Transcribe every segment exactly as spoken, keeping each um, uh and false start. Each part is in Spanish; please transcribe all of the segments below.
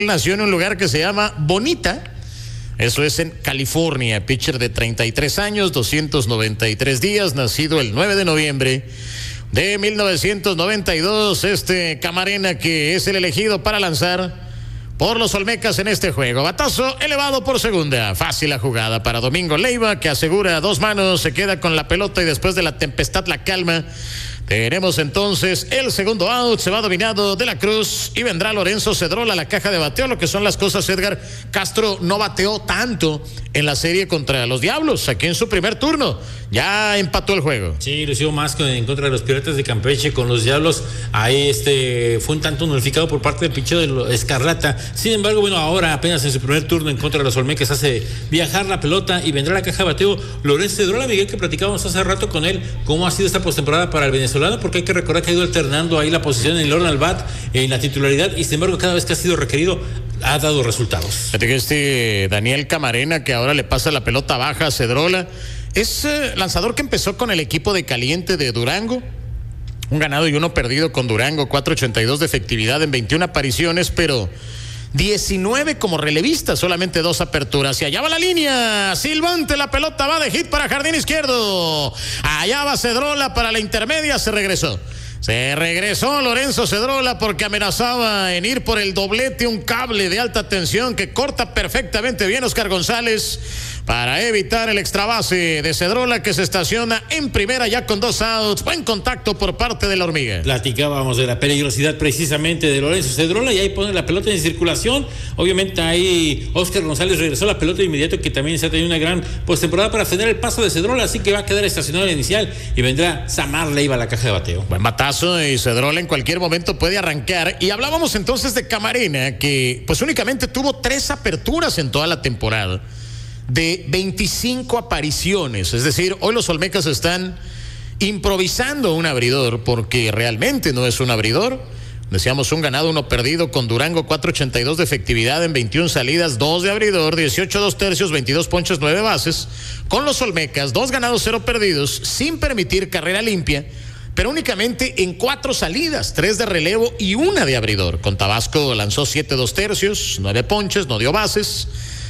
nació en un lugar que se llama Bonita. Eso es en California. Pitcher de treinta y tres años, doscientos noventa y tres días, nacido el nueve de noviembre de mil novecientos noventa y dos. Este Camarena, que es el elegido para lanzar por los Olmecas en este juego. Batazo elevado por segunda. Fácil la jugada para Domingo Leiva, que asegura dos manos, se queda con la pelota y después de la tempestad la calma. Tenemos entonces el segundo out, se va dominado de la Cruz y vendrá Lorenzo Cedrola a la caja de bateo. Lo que son las cosas, Edgar, Castro no bateó tanto en la serie contra los Diablos, aquí en su primer turno. Ya empató el juego. Sí, lo hizo más en contra de los Piratas de Campeche con los Diablos. Ahí este fue un tanto nulificado por parte del picheo de los Escarlata. Sin embargo, bueno, ahora apenas en su primer turno en contra de los Olmecas hace viajar la pelota y vendrá a la caja de bateo Lorenzo Cedrola. Miguel, que platicábamos hace rato con él, cómo ha sido esta postemporada para el venezolano, porque hay que recordar que ha ido alternando ahí la posición en el orden al bat, en la titularidad, y sin embargo cada vez que ha sido requerido ha dado resultados. Fíjate que este Daniel Camarena, que ahora le pasa la pelota baja a Cedrola, es eh, lanzador que empezó con el equipo de Caliente de Durango, un ganado y uno perdido con Durango, cuatro ochenta y dos de efectividad en veintiuna apariciones, pero diecinueve como relevista, solamente dos aperturas. Y allá va la línea, silbante, la pelota va de hit para jardín izquierdo. Allá va Cedrola para la intermedia, se regresó. Se regresó Lorenzo Cedrola porque amenazaba en ir por el doblete, un cable de alta tensión que corta perfectamente bien Oscar González para evitar el extrabase de Cedrola, que se estaciona en primera ya con dos outs. Buen contacto por parte de la Hormiga. Platicábamos de la peligrosidad precisamente de Lorenzo Cedrola y ahí pone la pelota en circulación. Obviamente ahí Oscar González regresó la pelota de inmediato, que también se ha tenido una gran postemporada para frenar el paso de Cedrola, así que va a quedar estacionado el inicial y vendrá Samar Leiva a la caja de bateo. Buen batazo y Cedrola en cualquier momento puede arrancar. Y hablábamos entonces de Camarena, que pues únicamente tuvo tres aperturas en toda la temporada de veinticinco apariciones. Es decir, hoy los Olmecas están improvisando un abridor porque realmente no es un abridor. Decíamos un ganado, uno perdido con Durango, cuatro ochenta y dos de efectividad en veintiuna salidas, dos de abridor, dieciocho dos tercios, veintidós ponches, nueve bases. Con los Olmecas, dos ganados, cero perdidos, sin permitir carrera limpia, pero únicamente en cuatro salidas, tres de relevo y una de abridor. Con Tabasco lanzó siete dos tercios, nueve ponches, no dio bases.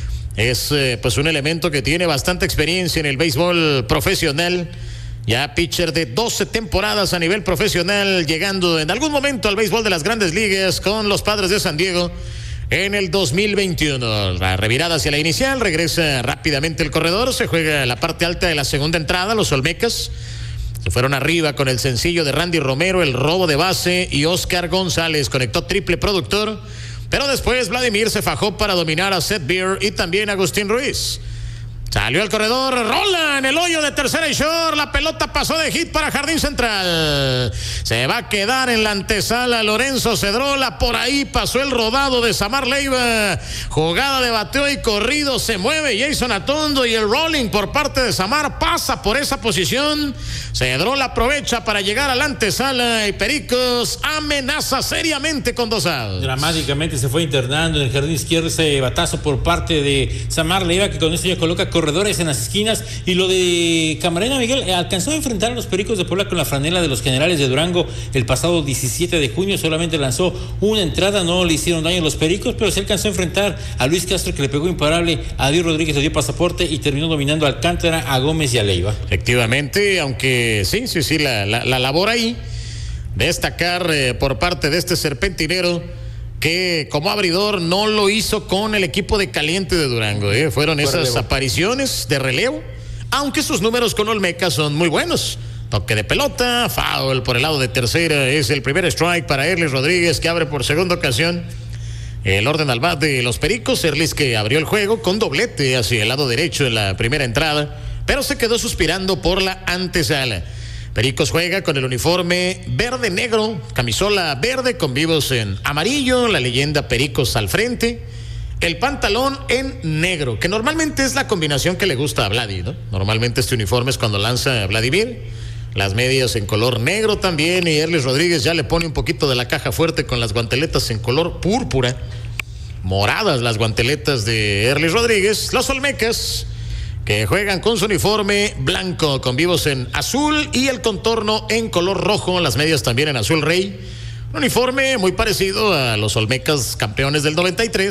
Es eh, pues un elemento que tiene bastante experiencia en el béisbol profesional. Ya pitcher de doce temporadas a nivel profesional, llegando en algún momento al béisbol de las Grandes Ligas con los Padres de San Diego en el dos mil veintiuno. La revirada hacia la inicial, regresa rápidamente el corredor, se juega la parte alta de la segunda entrada. Los Olmecas se fueron arriba con el sencillo de Randy Romero, el robo de base, y Oscar González conectó triple productor. Pero después Vladimir se fajó para dominar a Seth Beer y también a Agustín Ruiz. Salió el corredor, rola en el hoyo de tercera y short, la pelota pasó de hit para jardín central. Se va a quedar en la antesala Lorenzo Cedrola, por ahí pasó el rodado de Samar Leiva. Jugada de bateo y corrido, se mueve Jason Atondo y el rolling por parte de Samar pasa por esa posición. Cedrola aprovecha para llegar a la antesala y Pericos amenaza seriamente con dos outs. Dramáticamente se fue internando en el jardín izquierdo ese batazo por parte de Samar Leiva, que con esto ya coloca corredores en las esquinas. Y lo de Camarena, Miguel, alcanzó a enfrentar a los Pericos de Puebla con la franela de los Generales de Durango el pasado diecisiete de junio, solamente lanzó una entrada, no le hicieron daño a los Pericos, pero se alcanzó a enfrentar a Luis Castro, que le pegó imparable, a Dios Rodríguez le dio pasaporte y terminó dominando a Alcántara, a Gómez y a Leiva. Efectivamente, aunque sí, sí, sí, la, la, la labor ahí, destacar eh, por parte de este serpentinero, que como abridor no lo hizo con el equipo de Caliente de Durango, ¿eh? Fueron esas relevo. apariciones de relevo, aunque sus números con Olmeca son muy buenos. Toque de pelota, foul por el lado de tercera, es el primer strike para Erlis Rodríguez, que abre por segunda ocasión el orden al bat de los Pericos. Erlis, que abrió el juego con doblete hacia el lado derecho en la primera entrada, pero se quedó suspirando por la antesala. Pericos juega con el uniforme verde-negro, camisola verde con vivos en amarillo, la leyenda Pericos al frente, el pantalón en negro, que normalmente es la combinación que le gusta a Vladi, ¿no? Normalmente este uniforme es cuando lanza a Vladimir, las medias en color negro también, y Erlis Rodríguez ya le pone un poquito de la caja fuerte con las guanteletas en color púrpura, moradas las guanteletas de Erlis Rodríguez. Los Olmecas, que juegan con su uniforme blanco con vivos en azul y el contorno en color rojo, las medias también en azul rey. Un uniforme muy parecido a los Olmecas campeones del noventa y tres.